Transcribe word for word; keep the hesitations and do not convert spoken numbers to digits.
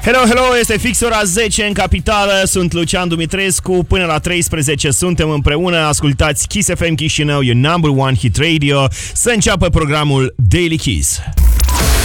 Hello, hello, este fix ora zece în capitală, sunt Lucian Dumitrescu, până la treisprezece suntem împreună, ascultați Kiss F M Chișinău, your number one hit radio, să înceapă programul Daily Kiss.